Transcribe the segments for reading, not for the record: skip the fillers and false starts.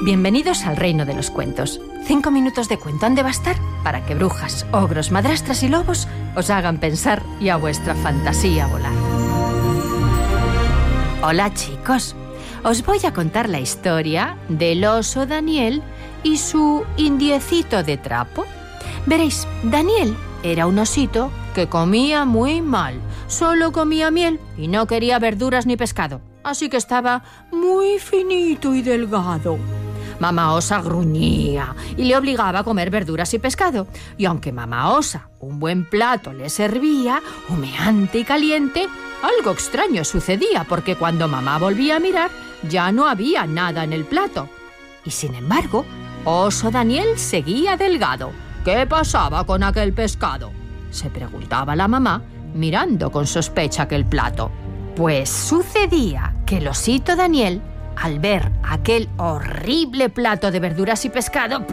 Bienvenidos al reino de los cuentos. 5 minutos de cuento han de bastar para que brujas, ogros, madrastras y lobos os hagan pensar y a vuestra fantasía volar. Hola chicos, os voy a contar la historia del oso Daniel y su indiecito de trapo. Veréis, Daniel era un osito que comía muy mal, solo comía miel y no quería verduras ni pescado, así que estaba muy finito y delgado. Mamá osa gruñía y le obligaba a comer verduras y pescado. Y aunque mamá osa un buen plato le servía, humeante y caliente, algo extraño sucedía porque cuando mamá volvía a mirar ya no había nada en el plato. Y sin embargo, oso Daniel seguía delgado. ¿Qué pasaba con aquel pescado?, se preguntaba la mamá, mirando con sospecha aquel plato. Pues sucedía que el osito Daniel, al ver aquel horrible plato de verduras y pescado,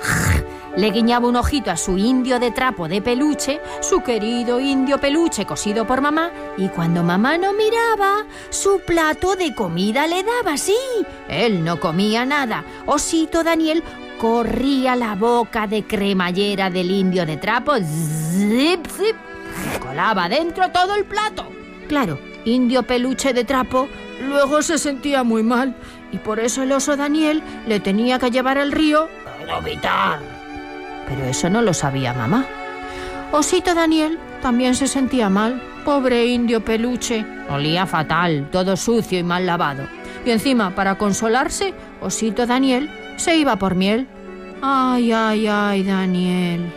le guiñaba un ojito a su indio de trapo de peluche, su querido indio peluche cosido por mamá, y cuando mamá no miraba, su plato de comida le daba, sí. Él no comía nada. Osito Daniel corría la boca de cremallera del indio de trapo, zip, zip, colaba dentro todo el plato. Claro, indio peluche de trapo luego se sentía muy mal y por eso el oso Daniel le tenía que llevar al río a vomitar. Pero eso no lo sabía mamá. Osito Daniel también se sentía mal. Pobre indio peluche. Olía fatal, todo sucio y mal lavado. Y encima, para consolarse, osito Daniel se iba por miel. Ay, ay, ay, Daniel.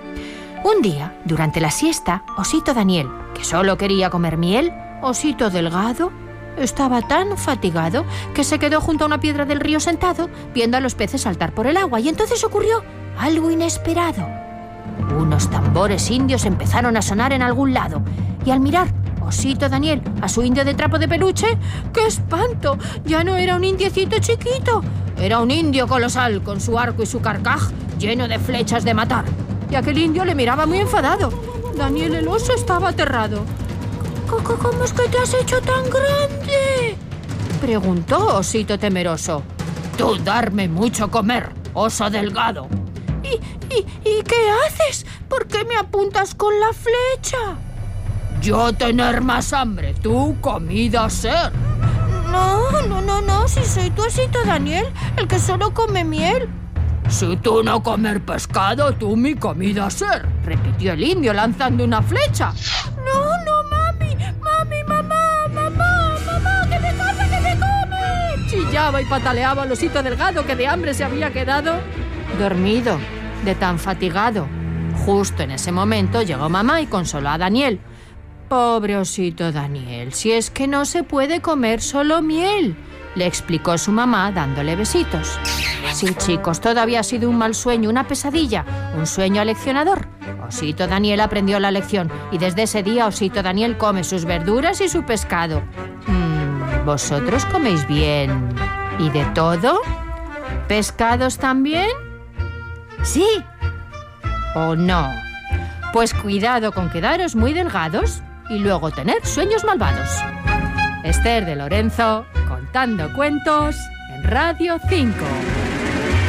Un día, durante la siesta, osito Daniel, que solo quería comer miel, osito delgado, estaba tan fatigado que se quedó junto a una piedra del río sentado, viendo a los peces saltar por el agua. Y entonces ocurrió algo inesperado. Unos tambores indios empezaron a sonar en algún lado. Y al mirar osito Daniel a su indio de trapo de peluche, ¡qué espanto! Ya no era un indiecito chiquito. Era un indio colosal, con su arco y su carcaj lleno de flechas de matar. Y aquel indio le miraba muy enfadado. Daniel el oso estaba aterrado. ¿Cómo es que te has hecho tan grande?, preguntó osito temeroso. Tú darme mucho comer, oso delgado. ¿Y qué haces? ¿Por qué me apuntas con la flecha? Yo tener más hambre, tú comida ser. No, si soy tu osito Daniel, el que solo come miel. Si tú no comer pescado, tú mi comida ser, repitió el indio lanzando una flecha. No, mami, mamá, que me come. Chillaba y pataleaba el osito delgado que de hambre se había quedado dormido, de tan fatigado. Justo en ese momento llegó mamá y consoló a Daniel. Pobre osito Daniel, si es que no se puede comer solo miel, le explicó su mamá dándole besitos. Sí, chicos, todo había sido un mal sueño, una pesadilla, un sueño aleccionador. Osito Daniel aprendió la lección y desde ese día osito Daniel come sus verduras y su pescado. ¿Vosotros coméis bien y de todo? ¿Pescados también? ¿Sí o no? Pues cuidado con quedaros muy delgados y luego tener sueños malvados. Esther de Lorenzo, contando cuentos en Radio 5.